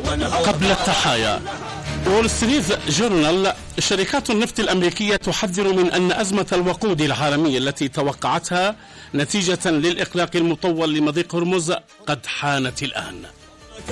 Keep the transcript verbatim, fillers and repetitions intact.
قبل التحايا. وول ستريت جورنال: شركات النفط الأمريكية تحذر من أن أزمة الوقود العالمية التي توقعتها نتيجة للإغلاق المطول لمضيق هرمز قد حانت الآن.